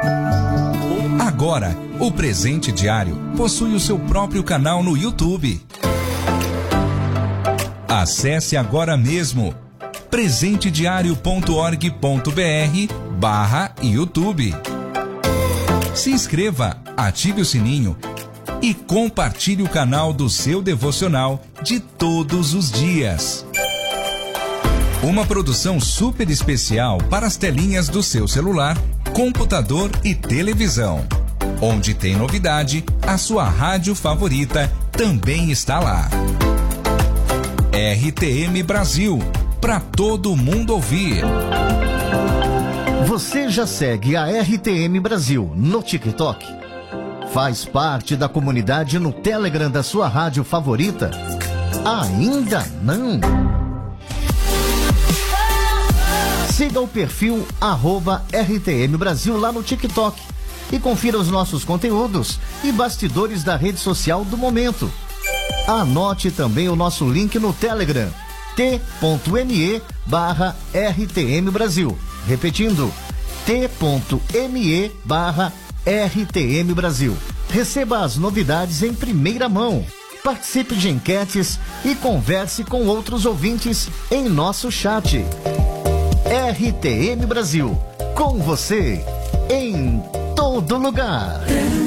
Agora, o Presente Diário possui o seu próprio canal no YouTube. Acesse agora mesmo presentediario.org.br/YouTube. Se inscreva, ative o sininho e compartilhe o canal do seu devocional de todos os dias. Uma produção super especial para as telinhas do seu celular, computador e televisão. Onde tem novidade, a sua rádio favorita também está lá. RTM Brasil, para todo mundo ouvir. Você já segue a RTM Brasil no TikTok? Faz parte da comunidade no Telegram da sua rádio favorita? Ainda não? Siga o perfil @RTM Brasil lá no TikTok e confira os nossos conteúdos e bastidores da rede social do momento. Anote também o nosso link no Telegram, t.me/RTM Brasil. Repetindo, t.me/RTM Brasil. Receba as novidades em primeira mão. Participe de enquetes e converse com outros ouvintes em nosso chat. RTM Brasil, com você, em todo lugar.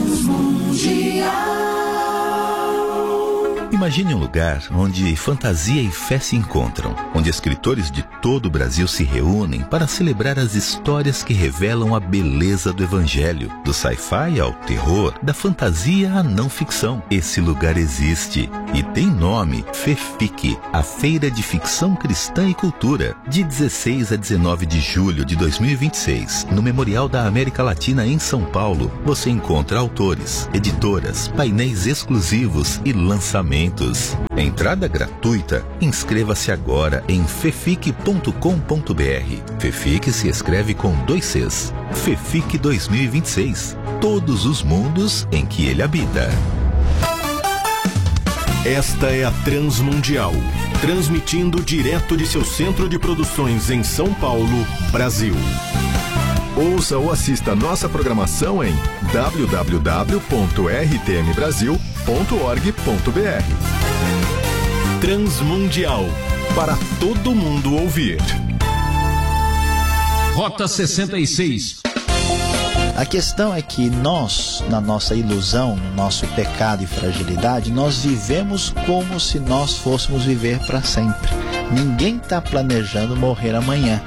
Imagine um lugar onde fantasia e fé se encontram, onde escritores de todo o Brasil se reúnem para celebrar as histórias que revelam a beleza do Evangelho, do sci-fi ao terror, da fantasia à não ficção. Esse lugar existe e tem nome: FEFIC, a Feira de Ficção Cristã e Cultura, de 16 a 19 de julho de 2026, no Memorial da América Latina em São Paulo. Você encontra autores, editoras, painéis exclusivos e lançamentos. Entrada gratuita. Inscreva-se agora em fefic.com.br. FEFIC se escreve com 2 Cs. FEFIC 2026. Todos os mundos em que ele habita. Esta é a Transmundial, transmitindo direto de seu centro de produções em São Paulo, Brasil. Ouça ou assista nossa programação em www.rtmbrasil.org.br. Transmundial, para todo mundo ouvir. Rota 66. A questão é que nós, na nossa ilusão, no nosso pecado e fragilidade, nós vivemos como se nós fôssemos viver para sempre. Ninguém está planejando morrer amanhã.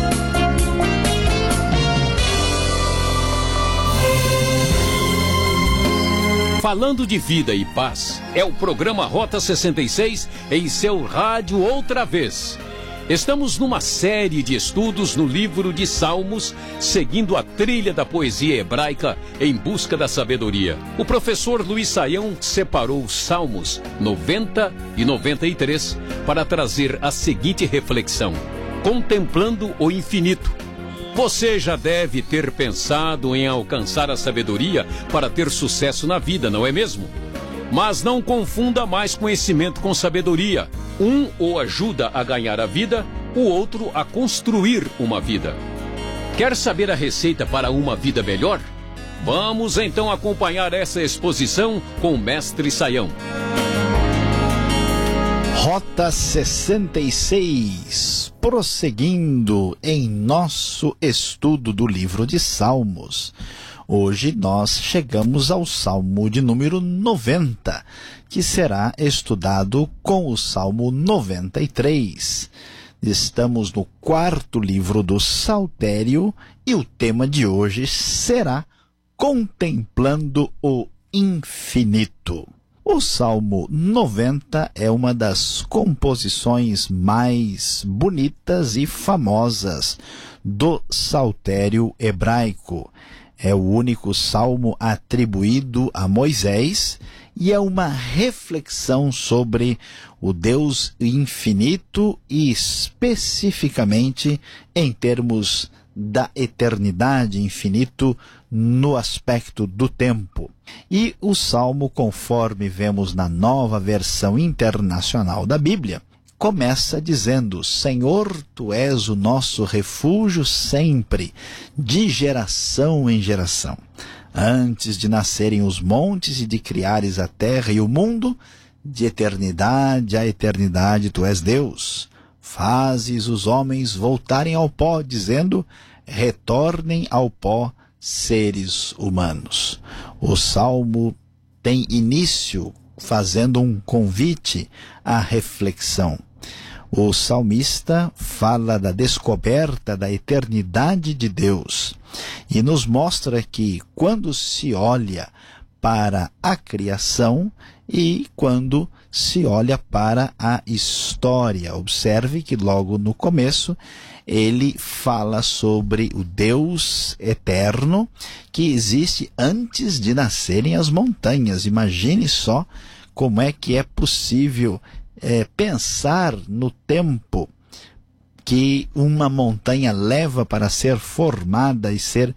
Falando de vida e paz, é o programa Rota 66 em seu rádio outra vez. Estamos numa série de estudos no livro de Salmos, seguindo a trilha da poesia hebraica em busca da sabedoria. O professor Luiz Saião separou os Salmos 90 e 93 para trazer a seguinte reflexão: contemplando o infinito. Você já deve ter pensado em alcançar a sabedoria para ter sucesso na vida, não é mesmo? Mas não confunda mais conhecimento com sabedoria. Um o ajuda a ganhar a vida, o outro a construir uma vida. Quer saber a receita para uma vida melhor? Vamos então acompanhar essa exposição com o mestre Saião. Rota 66, prosseguindo em nosso estudo do livro de Salmos. Hoje nós chegamos ao Salmo de número 90, que será estudado com o Salmo 93. Estamos no 4º livro do Saltério e o tema de hoje será Contemplando o Infinito. O Salmo 90 é uma das composições mais bonitas e famosas do Saltério hebraico. É o único salmo atribuído a Moisés e é uma reflexão sobre o Deus infinito e especificamente em termos da eternidade, infinito no aspecto do tempo. E o Salmo, conforme vemos na Nova Versão Internacional da Bíblia, começa dizendo: Senhor, tu és o nosso refúgio sempre, de geração em geração. Antes de nascerem os montes e de criares a terra e o mundo, de eternidade a eternidade tu és Deus. Fazes os homens voltarem ao pó, dizendo: retornem ao pó, seres humanos. O Salmo tem início fazendo um convite à reflexão. O salmista fala da descoberta da eternidade de Deus e nos mostra que quando se olha para a criação e quando se olha para a história. Observe que logo no começo ele fala sobre o Deus eterno que existe antes de nascerem as montanhas. Imagine só como é que é possível pensar no tempo que uma montanha leva para ser formada e ser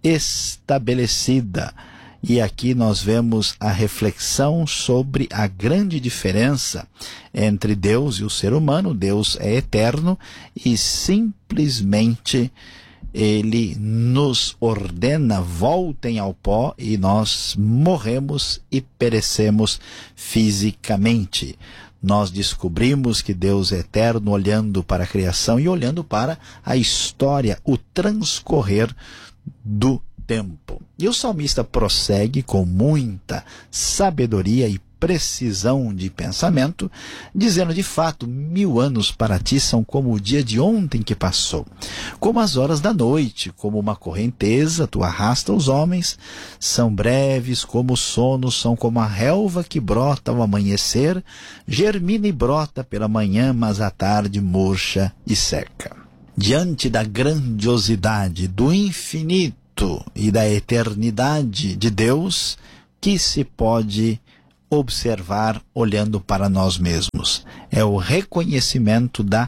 estabelecida. E aqui nós vemos a reflexão sobre a grande diferença entre Deus e o ser humano. Deus é eterno e simplesmente ele nos ordena: voltem ao pó, e nós morremos e perecemos fisicamente. Nós descobrimos que Deus é eterno olhando para a criação e olhando para a história, o transcorrer do tempo. E o salmista prossegue com muita sabedoria e precisão de pensamento, dizendo: de fato, 1000 anos para ti são como o dia de ontem que passou, como as horas da noite, como uma correnteza, tu arrasta os homens, são breves como o sono, são como a relva que brota ao amanhecer, germina e brota pela manhã, mas à tarde murcha e seca. Diante da grandiosidade, do infinito e da eternidade de Deus, que se pode observar olhando para nós mesmos? É o reconhecimento da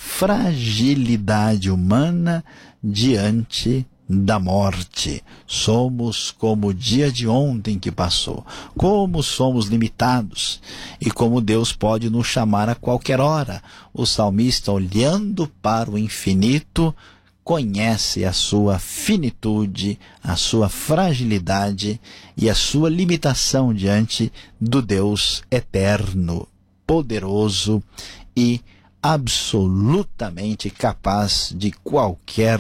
fragilidade humana diante da morte. Somos como o dia de ontem que passou. Como somos limitados e como Deus pode nos chamar a qualquer hora. O salmista, olhando para o infinito, conhece a sua finitude, a sua fragilidade e a sua limitação diante do Deus eterno, poderoso e absolutamente capaz de qualquer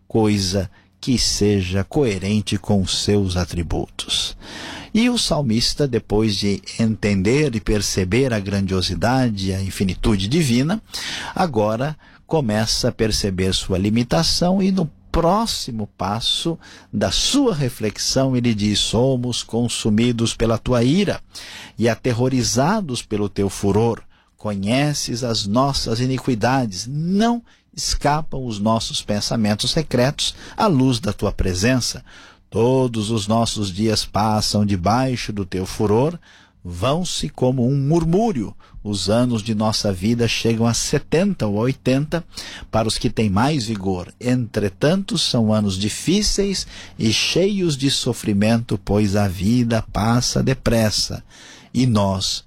coisa que seja coerente com seus atributos. E o salmista, depois de entender e perceber a grandiosidade e a infinitude divina, agora começa a perceber sua limitação, e no próximo passo da sua reflexão ele diz: somos consumidos pela tua ira e aterrorizados pelo teu furor. Conheces as nossas iniquidades, não escapam os nossos pensamentos secretos à luz da tua presença. Todos os nossos dias passam debaixo do teu furor, vão-se como um murmúrio. Os anos de nossa vida chegam a 70 ou 80 para os que têm mais vigor. Entretanto, são anos difíceis e cheios de sofrimento, pois a vida passa depressa e nós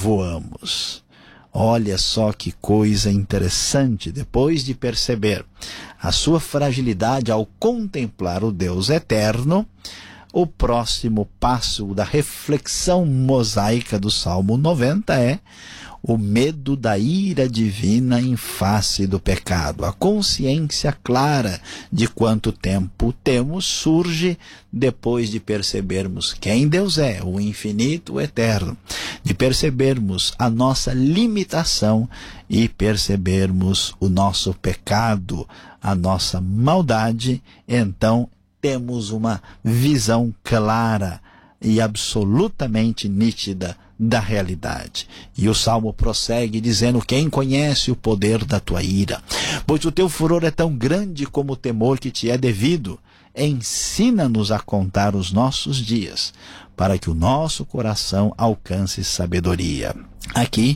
voamos. Olha só que coisa interessante. Depois de perceber a sua fragilidade ao contemplar o Deus eterno, o próximo passo da reflexão mosaica do Salmo 90 é o medo da ira divina em face do pecado. A consciência clara de quanto tempo temos surge depois de percebermos quem Deus é, o infinito, o eterno, de percebermos a nossa limitação e percebermos o nosso pecado, a nossa maldade. Então temos uma visão clara e absolutamente nítida da realidade. E o Salmo prossegue dizendo: quem conhece o poder da tua ira? Pois o teu furor é tão grande como o temor que te é devido. Ensina-nos a contar os nossos dias, para que o nosso coração alcance sabedoria. Aqui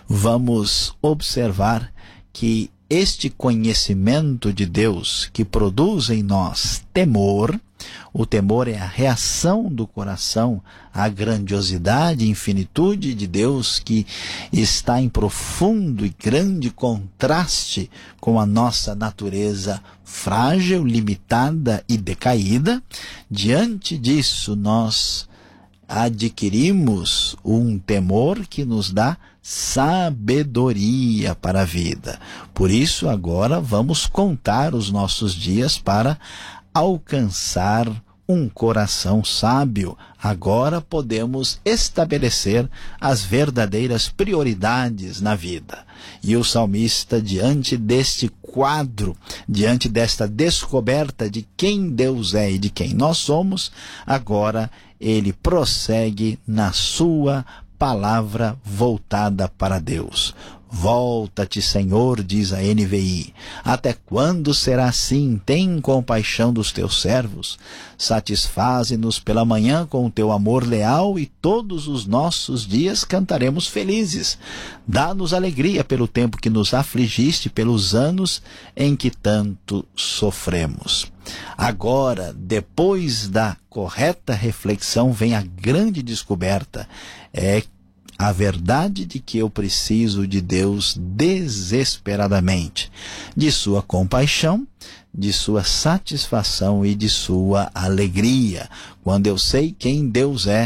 vamos observar que este conhecimento de Deus, que produz em nós temor, O temor é a reação do coração à grandiosidade e infinitude de Deus, que está em profundo e grande contraste com a nossa natureza frágil, limitada e decaída. Diante disso, nós adquirimos um temor que nos dá sabedoria para a vida. Por isso, agora vamos contar os nossos dias para alcançar um coração sábio. Agora podemos estabelecer as verdadeiras prioridades na vida. E o salmista, diante deste quadro, diante desta descoberta de quem Deus é e de quem nós somos, agora ele prossegue na sua palavra voltada para Deus. Volta-te, Senhor, diz a NVI. Até quando será assim? Tem compaixão dos teus servos. Satisfaze-nos pela manhã com o teu amor leal e todos os nossos dias cantaremos felizes. Dá-nos alegria pelo tempo que nos afligiste, pelos anos em que tanto sofremos. Agora, depois da correta reflexão, vem a grande descoberta. É a verdade de que eu preciso de Deus desesperadamente, de sua compaixão, de sua satisfação e de sua alegria. Quando eu sei quem Deus é,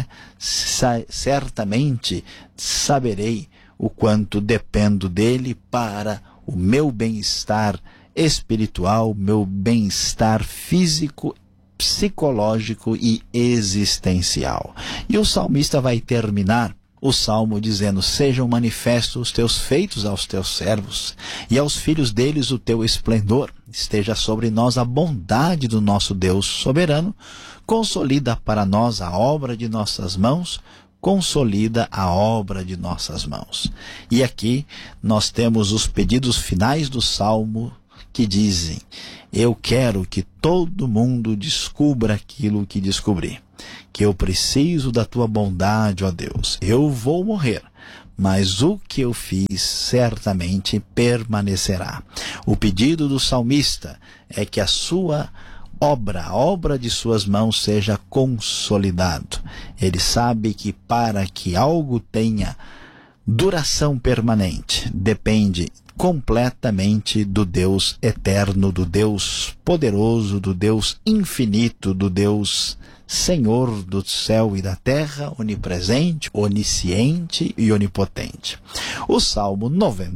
certamente saberei o quanto dependo dele para o meu bem-estar espiritual, meu bem-estar físico, psicológico e existencial. E o salmista vai terminar o salmo dizendo: sejam manifestos os teus feitos aos teus servos, e aos filhos deles o teu esplendor. Esteja sobre nós a bondade do nosso Deus soberano. Consolida para nós a obra de nossas mãos. Consolida a obra de nossas mãos. E aqui nós temos os pedidos finais do salmo que dizem: eu quero que todo mundo descubra aquilo que descobri, que eu preciso da tua bondade, ó Deus. Eu vou morrer, mas o que eu fiz certamente permanecerá. O pedido do salmista é que a sua obra, a obra de suas mãos seja consolidado. Ele sabe que para que algo tenha duração permanente, depende completamente do Deus eterno, do Deus poderoso, do Deus infinito, do Deus Senhor do céu e da terra, onipresente, onisciente e onipotente. O Salmo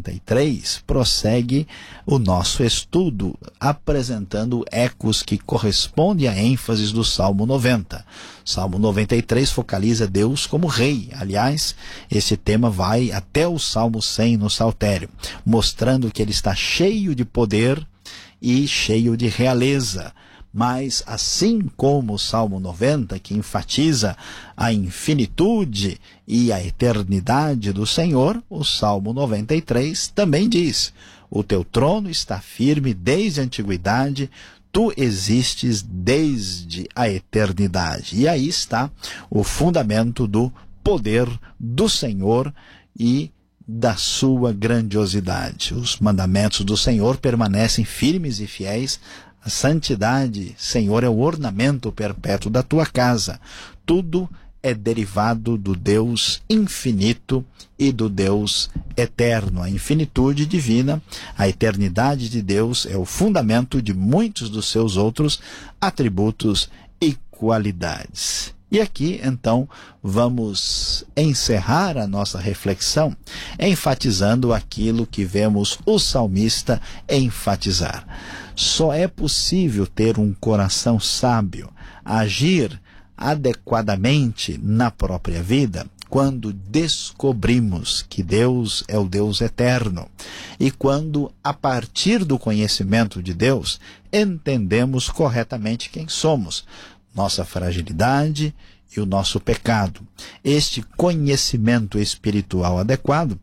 93 prossegue o nosso estudo, apresentando ecos que correspondem a ênfases do Salmo 90. Salmo 93 focaliza Deus como Rei. Aliás, esse tema vai até o Salmo 100 no Saltério, mostrando que ele está cheio de poder e cheio de realeza. Mas, assim como o Salmo 90, que enfatiza a infinitude e a eternidade do Senhor, o Salmo 93 também diz: o teu trono está firme desde a antiguidade, tu existes desde a eternidade. E aí está o fundamento do poder do Senhor e da sua grandiosidade. Os mandamentos do Senhor permanecem firmes e fiéis. A santidade, Senhor, é o ornamento perpétuo da tua casa. Tudo é derivado do Deus infinito e do Deus eterno. A infinitude divina, a eternidade de Deus é o fundamento de muitos dos seus outros atributos e qualidades. E aqui, então, vamos encerrar a nossa reflexão enfatizando aquilo que vemos o salmista enfatizar. Só é possível ter um coração sábio, agir adequadamente na própria vida, quando descobrimos que Deus é o Deus eterno e quando, a partir do conhecimento de Deus, entendemos corretamente quem somos, nossa fragilidade e o nosso pecado. Este conhecimento espiritual adequado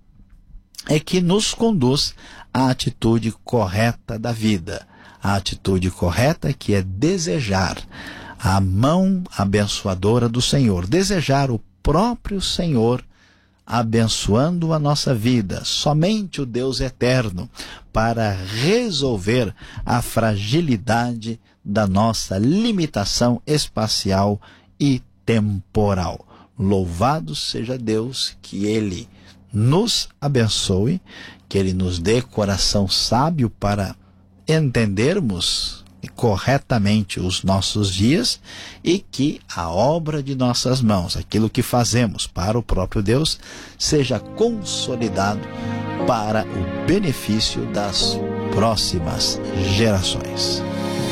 é que nos conduz à atitude correta da vida. A atitude correta que é desejar a mão abençoadora do Senhor, desejar o próprio Senhor abençoando a nossa vida, somente o Deus eterno, para resolver a fragilidade da nossa limitação espacial e temporal. Louvado seja Deus, que Ele nos abençoe, que Ele nos dê coração sábio para entendermos corretamente os nossos dias e que a obra de nossas mãos, aquilo que fazemos para o próprio Deus, seja consolidado para o benefício das próximas gerações.